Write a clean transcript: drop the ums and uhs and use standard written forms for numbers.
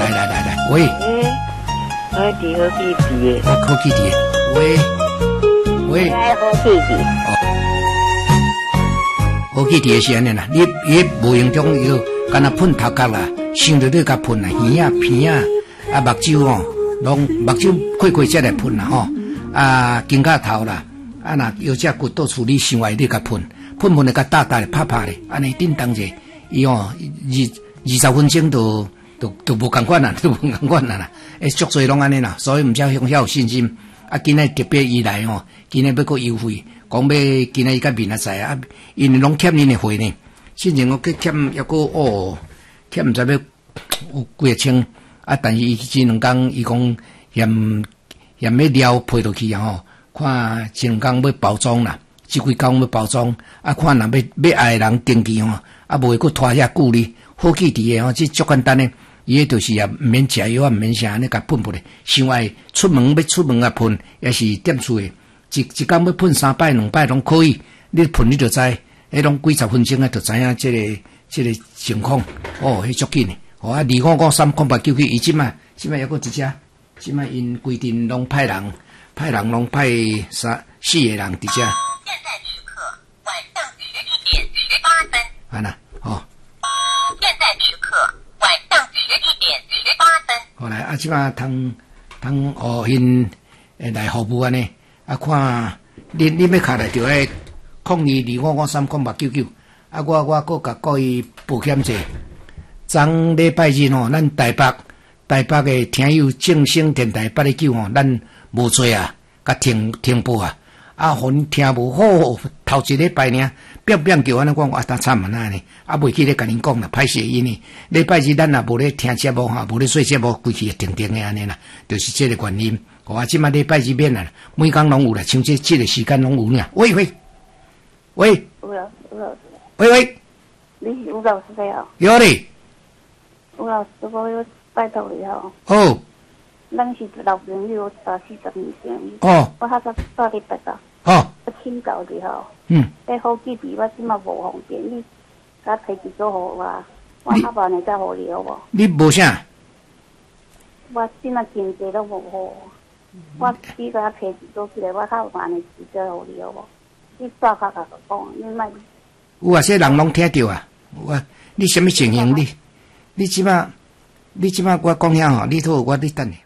来，喂， 我伫好基地的， 好基地，喂， 好基地， 好基地是安尼啦，你无形中又敢若喷头壳啦，想着你甲喷啦，耳啊鼻啊，目睭哦，拢目睭开才来喷啦吼，肩胛头啦，若腰脊骨倒处你想爱你甲喷的甲大咧拍咧，安尼叮当者，伊哦20分钟都无共款啦，足侪拢安尼啦，所以毋只向遐有信心。今日特别伊来吼，今日要搁优惠，讲要今日伊甲明仔载因为拢欠因的货呢。先前我去欠抑个欠毋知要有几个千，但是伊这两工伊讲嫌要料配落去吼，看这两工要包装啦，这几工要包装，看若要爱的人登记吼，无会搁拖遐久哩。好记伫诶吼，这足简单诶。伊迄就是也毋免食药啊，毋免啥安尼甲喷咧。想爱出门啊喷，也是踮厝诶。一工要喷3摆2摆拢可以。你喷你就知，迄拢几十分钟啊，就知影这个情况。迄足紧诶。2553899，伊即摆抑搁一只，即摆因规定拢派人拢派4个人伫遮。现在时刻晚上11点18分。安那，现在时刻晚上11点18分。好来，即摆通因来服务安尼，看你要卡来就爱0225530899，我搁甲各位保险者，昨礼拜日吼，咱台北的听友正声电台829咱无做啊，甲停播啊。互恁听无好，头一礼拜呢，变叫安尼讲，当惨啊呢，袂记咧甲恁讲啦，歹势因呢。礼拜日咱也无咧听节目无咧说节目，规气停的安尼啦，就是这个原因。即摆礼拜日免啦，每工拢有啦，像这个时间拢有呢。喂， 吴老师，你是吴老师了？ 有哩。 吴老师，我要拜托你吼。 哦。 咱是老朋友，40年前。 我较早住伫北角。我请教你吼。迄好基地我即马无方便，你甲批几组互我下班再互你好无？ 你无啥？ 我即马经济都无好，我只甲批几组起来，我下班时再互你好无？你早甲讲，你莫。 有啊，些人拢听着啊。你什么情形？你即马我讲遐吼，你好，我等你。